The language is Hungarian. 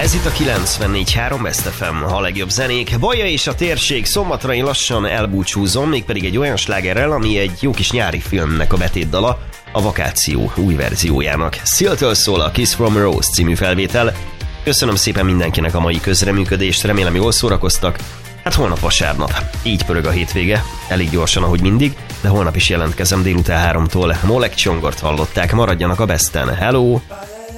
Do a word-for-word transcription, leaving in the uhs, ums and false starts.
Ez itt a kilencvennégy három Best ef em, a legjobb zenék. Baja és a térség, szombatra én lassan elbúcsúzom, mégpedig egy olyan slágerrel, ami egy jó kis nyári filmnek a betétdala, a Vakáció új verziójának. Seal-től szól a Kiss from a Rose című felvétel. Köszönöm szépen mindenkinek a mai közreműködést, remélem jól szórakoztak. Hát holnap vasárnap, így pörög a hétvége, elég gyorsan, ahogy mindig, de holnap is jelentkezem délután háromtól. Molek Csongort hallották, maradjanak a Besten. Hello!